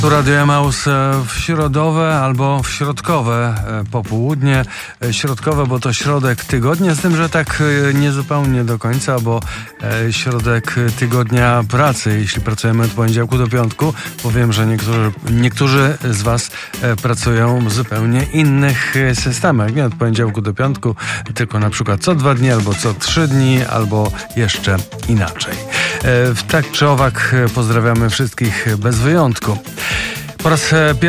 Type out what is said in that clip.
Tu Radio Emaus w środowe albo w środkowe popołudnie. Środkowe, bo to środek tygodnia, z tym, że tak niezupełnie do końca, bo środek tygodnia pracy, jeśli pracujemy od poniedziałku do piątku, bo wiem, że niektórzy z Was pracują w zupełnie innych systemach. Nie od poniedziałku do piątku, tylko na przykład co 2 dni, albo co 3 dni, albo jeszcze inaczej. Tak czy owak pozdrawiamy wszystkich bez wyjątku. Po raz pierwszy